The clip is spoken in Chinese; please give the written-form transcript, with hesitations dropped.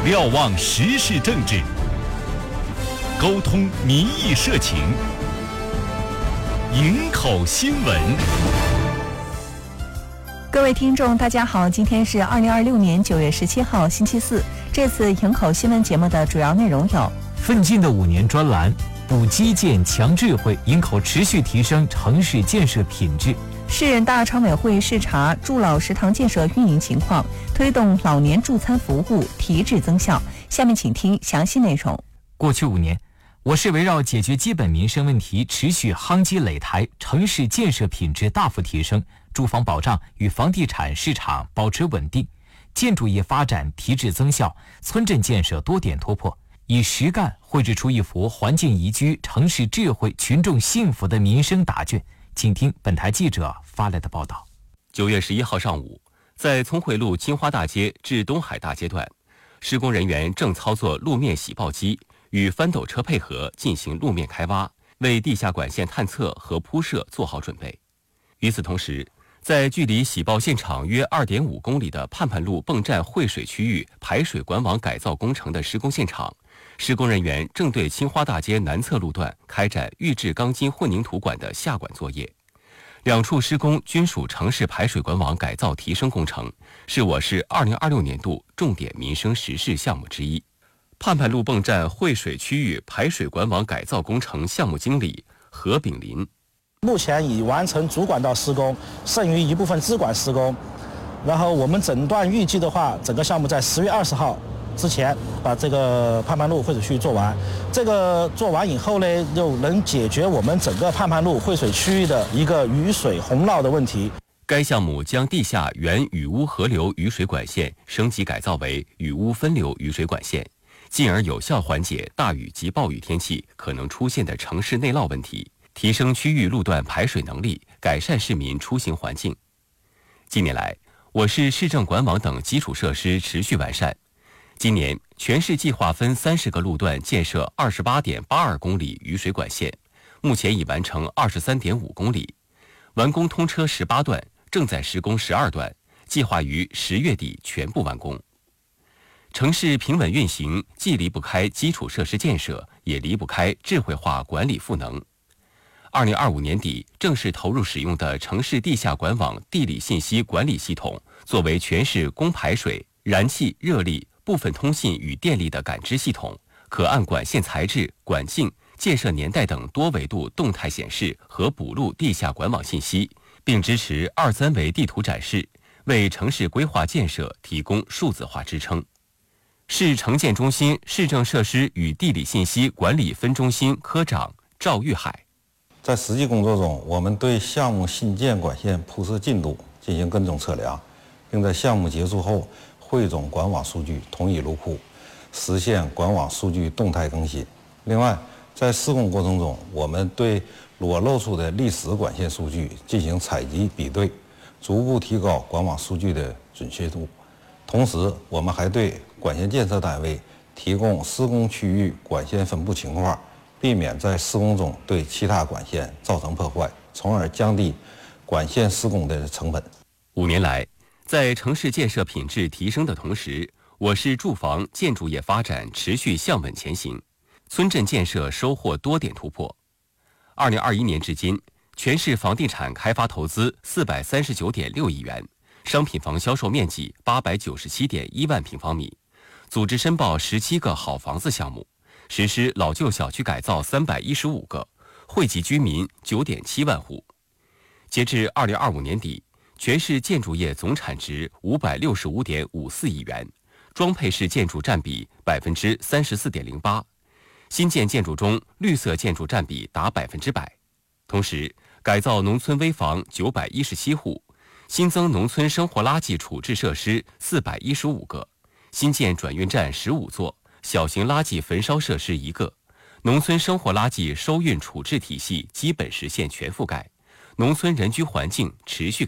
瞭望时事政治，沟通民意社情，营口新闻。 各位听众大家好，今天是2026年9月17号星期四。这次营口新闻节目的主要内容有： 奋进的5年专栏，补基建强智慧，营口持续提升城市建设品质； 市人大常委会视察助老食堂建设运营情况，推动老年助餐服务提质增效。下面请听详细内容。 过去5年，我市围绕解决基本民生问题，持续夯基垒台，城市建设品质大幅提升，住房保障与房地产市场保持稳定，建筑业发展提质增效，村镇建设多点突破，以实干绘制出一幅环境宜居、城市智慧、群众幸福的民生答卷。请听本台记者发来的报道。 9月11号上午，在聪慧路金花大街至东海大街段，施工人员正操作路面洗刨机，与翻斗车配合进行路面开挖，为地下管线探测和铺设做好准备。与此同时，在距离洗刨现场约2.5公里的盼盼路泵站汇水区域排水管网改造工程的施工现场，施工人员正对青花大街南侧路段开展预制钢筋混凝土管的下管作业。两处施工均属城市排水管网改造提升工程，是我市2026年度重点民生实事项目之一。盼盼路泵站汇水区域排水管网改造工程项目经理何炳林： 目前已完成主管道施工，剩余一部分支管施工。然后我们整段预计的话，整个项目在10月20号之前把这个盼盼路汇水区域做完。这个做完以后呢，就能解决我们整个盼盼路汇水区域的一个雨水洪涝的问题。 该项目将地下原雨污河流雨水管线升级改造为雨污分流雨水管线，进而有效缓解大雨及暴雨天气可能出现的城市内涝问题，提升区域路段排水能力，改善市民出行环境。近年来，我市市政管网等基础设施持续完善。今年，全市计划分30个路段建设28.82公里雨水管线，目前已完成23.5公里，完工通车18段，正在施工12段，计划于10月底全部完工。城市平稳运行，既离不开基础设施建设，也离不开智慧化管理赋能。2025年底正式投入使用的城市地下管网地理信息管理系统，作为全市供排水、燃气、热力、部分通信与电力的感知系统，可按管线材质、管径、建设年代等多维度动态显示和补录地下管网信息，并支持2、3维地图展示，为城市规划建设提供数字化支撑。市城建中心市政设施与地理信息管理分中心科长赵玉海： 在实际工作中，我们对项目新建管线铺设进度进行跟踪测量，并在项目结束后汇总管网数据统一入库，实现管网数据动态更新。另外，在施工过程中，我们对裸露出的历史管线数据进行采集比对，逐步提高管网数据的准确度。同时，我们还对管线建设单位提供施工区域管线分布情况，避免在施工中对其他管线造成破坏，从而降低管线施工的成本。 5年来，在城市建设品质提升的同时，我市住房建筑业发展持续向稳前行，村镇建设收获多点突破。2021年至今，全市房地产开发投资439.6亿元，商品房销售面积897.1万平方米，组织申报17个好房子项目，实施老旧小区改造315个，惠及居民9.7万户。截至2025年底，全市建筑业总产值565.54亿元，装配式建筑占比34.08%，新建建筑中绿色建筑占比达100%。同时，改造农村危房917户，新增农村生活垃圾处置设施415个，新建转运站15座，小型垃圾焚烧设施1个，农村生活垃圾收运处置体系基本实现全覆盖，农村人居环境持续